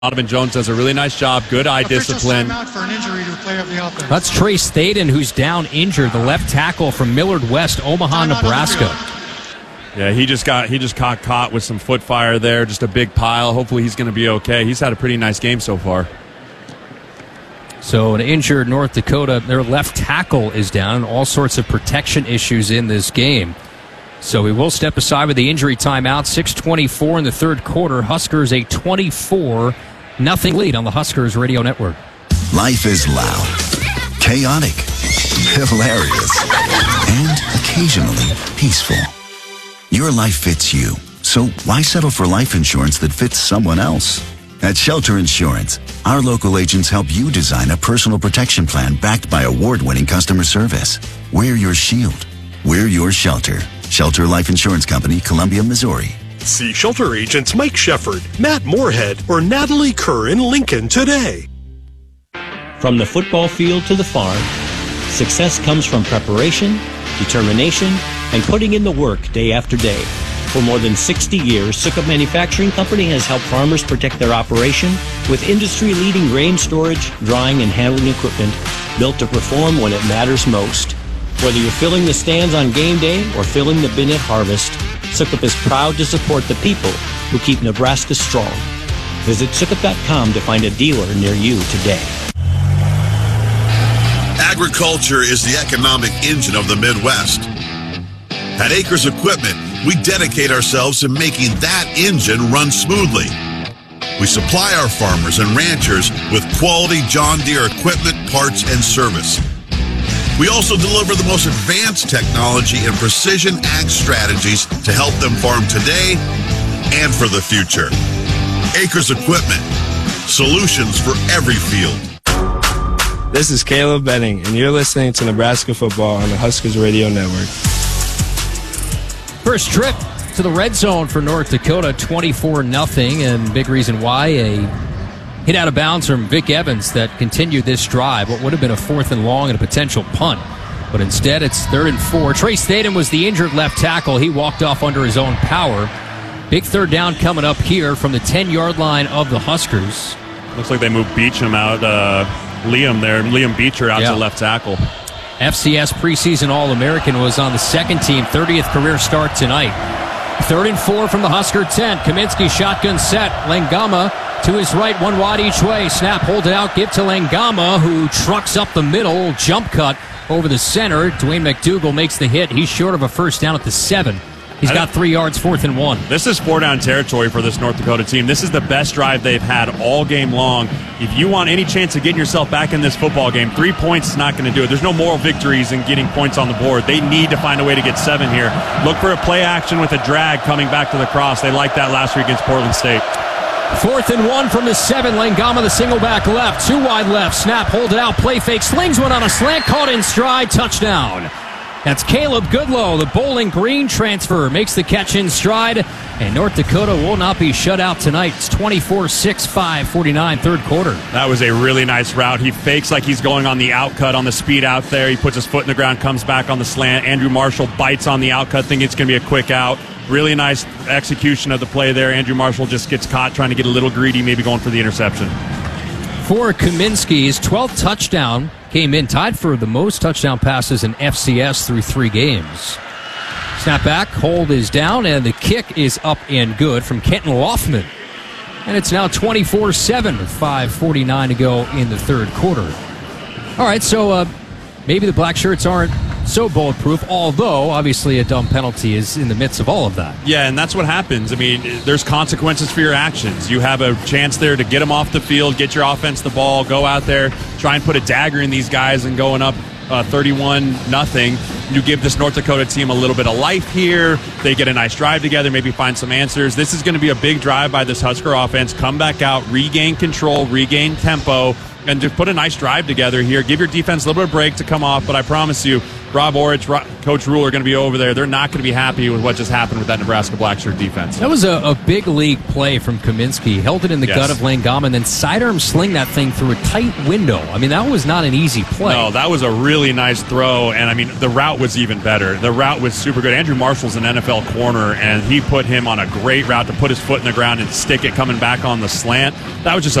Donovan Jones does a really nice job. Good eye discipline. For an injury to play of the offense. That's Trey Staten, who's down injured, the left tackle from Millard West, Omaha, Nebraska. Yeah, he just got caught with some foot fire there, just a big pile. Hopefully he's going to be okay. He's had a pretty nice game so far. So an injured North Dakota, their left tackle is down, all sorts of protection issues in this game. So we will step aside with the injury timeout. 6:24 in the third quarter. Huskers a 24-0 lead on the Huskers Radio Network. Life is loud, chaotic, hilarious, and occasionally peaceful. Your life fits you, so why settle for life insurance that fits someone else? At Shelter Insurance, our local agents help you design a personal protection plan backed by award-winning customer service. We're your shield. We're your shelter. Shelter Life Insurance Company, Columbia, Missouri. See Shelter agents Mike Shefford, Matt Moorhead, or Natalie Kerr in Lincoln today. From the football field to the farm, success comes from preparation, determination, and putting in the work day after day. For more than 60 years, Sukup Manufacturing Company has helped farmers protect their operation with industry-leading grain storage, drying, and handling equipment built to perform when it matters most. Whether you're filling the stands on game day or filling the bin at harvest, Sukup is proud to support the people who keep Nebraska strong. Visit Sukup.com to find a dealer near you today. Agriculture is the economic engine of the Midwest. At Acres Equipment, we dedicate ourselves to making that engine run smoothly. We supply our farmers and ranchers with quality John Deere equipment, parts, and service. We also deliver the most advanced technology and precision ag strategies to help them farm today and for the future. Acres Equipment, solutions for every field. This is Caleb Benning, and you're listening to Nebraska Football on the Huskers Radio Network. First trip to the red zone for North Dakota, 24-0, and big reason why, a hit out of bounds from Vic Evans that continued this drive. What would have been a 4th and long and a potential punt. But instead, it's 3rd and 4. Trey Staten was the injured left tackle. He walked off under his own power. Big third down coming up here from the 10-yard line of the Huskers. Looks like they moved Beecham out, Liam Beecher out to left tackle. FCS preseason All-American was on the second team, 30th career start tonight. 3rd and 4 from the Husker 10. Kaminsky shotgun set. Langama to his right, one wide each way. Snap, hold it out, give to Langama, who trucks up the middle, jump cut over the center. Dwayne McDougal makes the hit. He's short of a first down at the 7. He's got 3 yards, 4th and 1. This is 4-down territory for this North Dakota team. This is the best drive they've had all game long. If you want any chance of getting yourself back in this football game, 3 points is not going to do it. There's no moral victories in getting points on the board. They need to find a way to get 7 here. Look for a play action with a drag coming back to the cross. They liked that last week against Portland State. 4th and 1 from the 7. Langama, the single back left. 2 wide left. Snap, hold it out. Play fake. Slings one on a slant. Caught in stride. Touchdown. That's Caleb Goodlow, the Bowling Green transfer, makes the catch in stride, and North Dakota will not be shut out tonight. It's 24-6, 5:49, third quarter. That was a really nice route. He fakes like he's going on the out cut on the speed out there. He puts his foot in the ground, comes back on the slant. Andrew Marshall bites on the out cut, thinking it's going to be a quick out. Really nice execution of the play there. Andrew Marshall just gets caught trying to get a little greedy, maybe going for the interception. For Kaminsky, his 12th touchdown came in, tied for the most touchdown passes in FCS through 3 games. Snap back, hold is down, and the kick is up and good from Kenton Loffman. And it's now 24-7 with 5:49 to go in the third quarter. All right, so maybe the black shirts aren't so bulletproof, although obviously a dumb penalty is in the midst of all of that. Yeah, and that's what happens. I mean, there's consequences for your actions. You have a chance there to get them off the field, get your offense the ball, go out there, try and put a dagger in these guys and going up 31-0. You give this North Dakota team a little bit of life here. They get a nice drive together, maybe find some answers. This is going to be a big drive by this Husker offense. Come back out, regain control, regain tempo, and just put a nice drive together here. Give your defense a little bit of break to come off, but I promise you, Rob Orich, Coach Rule are going to be over there. They're not going to be happy with what just happened with that Nebraska Blackshirt defense. That was a big league play from Kaminsky. Held it in the gut of Langama and then sidearm sling that thing through a tight window. I mean, that was not an easy play. No, that was a really nice throw, and I mean, the route was even better. The route was super good. Andrew Marshall's an NFL corner, and he put him on a great route to put his foot in the ground and stick it coming back on the slant. That was just